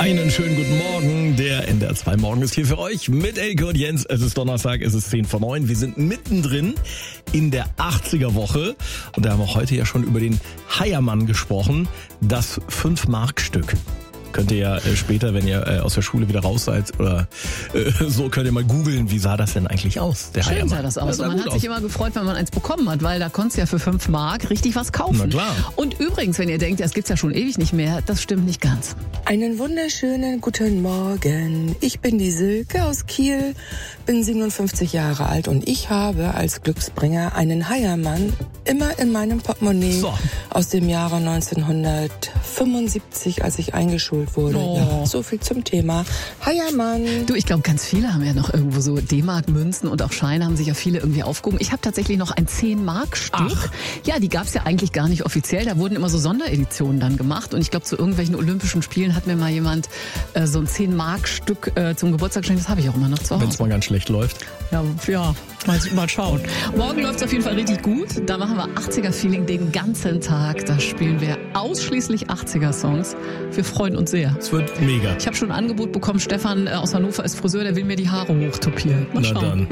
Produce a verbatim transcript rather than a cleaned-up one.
Einen schönen guten Morgen. Der N D R zwei Morgen ist hier für euch mit Elke und Jens. Es ist Donnerstag, es ist zehn vor neun. Wir sind mittendrin in der achtziger Woche. Und da haben wir heute ja schon über den Heiermann gesprochen. Das fünf Mark Stück. Könnt ihr ja äh, später, wenn ihr äh, aus der Schule wieder raus seid oder äh, so, könnt ihr mal googeln, wie sah das denn eigentlich aus, der Schön Heiermann. sah das aus. Ja, und man hat aus. sich immer gefreut, wenn man eins bekommen hat, weil da konntest du ja für fünf Mark richtig was kaufen. Na klar. Und übrigens, wenn ihr denkt, das gibt's ja schon ewig nicht mehr, das stimmt nicht ganz. Einen wunderschönen guten Morgen. Ich bin die Silke aus Kiel, bin siebenundfünfzig Jahre alt und ich habe als Glücksbringer einen Heiermann immer in meinem Portemonnaie So. aus dem Jahre neunzehnhundertfünfundsiebzig, als ich eingeschult wurde. Oh. Ja, so viel zum Thema Heiermann. Du, ich glaube, ganz viele haben ja noch irgendwo so D-Mark-Münzen und auch Scheine haben sich ja viele irgendwie aufgehoben. Ich habe tatsächlich noch ein zehn Mark Stück. Ach. Ja, die gab's ja eigentlich gar nicht offiziell. Da wurden immer so Sondereditionen dann gemacht. Und ich glaube, zu irgendwelchen Olympischen Spielen hat mir mal jemand äh, so ein zehn Mark Stück äh, zum Geburtstag geschenkt. Das habe ich auch immer noch zu Wenn es Hause. mal ganz schlecht läuft. Ja, ja, mal, mal schauen. Morgen läuft's auf jeden Fall richtig gut. Da machen wir achtziger-Feeling den ganzen Tag. Da spielen wir ausschließlich achtziger-Songs. Wir freuen uns sehr. Es wird mega. Ich habe schon ein Angebot bekommen, Stefan äh, aus Hannover ist Friseur, der will mir die Haare hochtopieren. Mal Na schauen. dann.